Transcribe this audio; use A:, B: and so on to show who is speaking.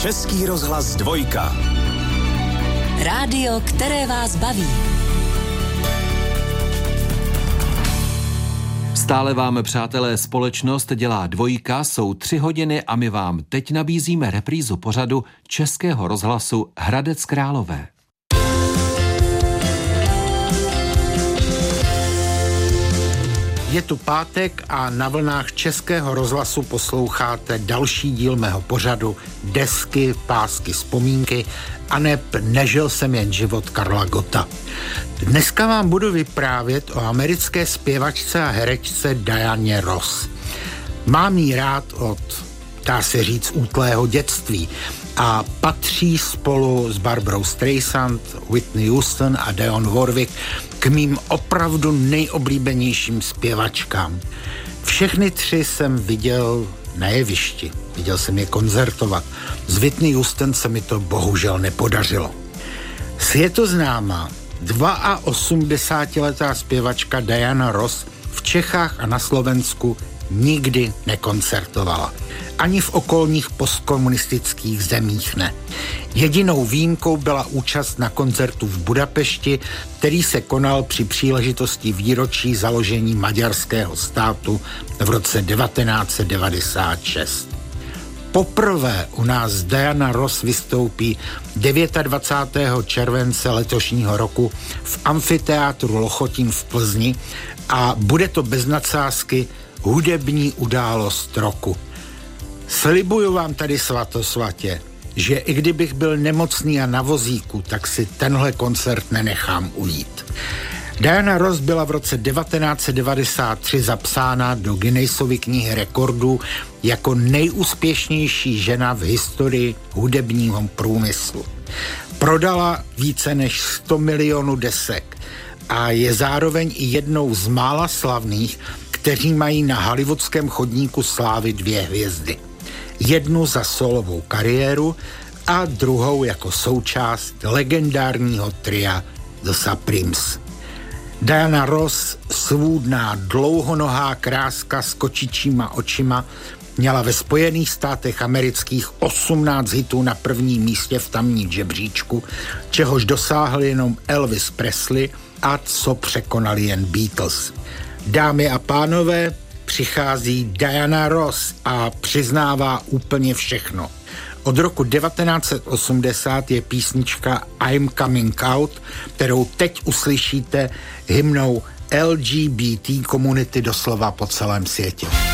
A: Český rozhlas 2.
B: Rádio, které vás baví.
C: Stále vám, přátelé, společnost dělá 2, jsou 3 hodiny a my vám teď nabízíme reprízu pořadu Českého rozhlasu Hradec Králové.
D: Je tu pátek a na vlnách Českého rozhlasu posloucháte další díl mého pořadu Desky, pásky, vzpomínky aneb Nežil jsem jen život Karla Gotta. Dneska vám budu vyprávět o americké zpěvačce a herečce Dianě Ross. Mám jí rád od, dá se říct, útlého dětství a patří spolu s Barbarou Streisand, Whitney Houston a Dionne Warwick k mým opravdu nejoblíbenějším zpěvačkám. Všechny 3 jsem viděl na jevišti. Viděl jsem je koncertovat. S Whitney Houston se mi to bohužel nepodařilo. Světoznámá 82letá zpěvačka Diana Ross v Čechách a na Slovensku nikdy nekoncertovala. Ani v okolních postkomunistických zemích ne. Jedinou výjimkou byla účast na koncertu v Budapešti, který se konal při příležitosti výročí založení maďarského státu v roce 1996. Poprvé u nás Diana Ross vystoupí 29. července letošního roku v amfiteátru Lochotín v Plzni a bude to bez nadsázky hudební událost roku. Slibuju vám tady svatosvatě, že i kdybych byl nemocný a na vozíku, tak si tenhle koncert nenechám ujít. Diana Ross byla v roce 1993 zapsána do Guinnessovy knihy rekordů jako nejúspěšnější žena v historii hudebního průmyslu. Prodala více než 100 milionů desek a je zároveň i jednou z mála slavných, kteří mají na hollywoodském chodníku slávy 2 hvězdy. Jednu za solovou kariéru a druhou jako součást legendárního tria The Supremes. Diana Ross, svůdná, dlouhonohá kráska s kočičíma očima, měla ve Spojených státech amerických 18 hitů na prvním místě v tamním žebříčku, čehož dosáhl jenom Elvis Presley a co překonali jen Beatles. Dámy a pánové, přichází Diana Ross a přiznává úplně všechno. Od roku 1980 je písnička I'm Coming Out, kterou teď uslyšíte hymnou LGBT komunity doslova po celém světě.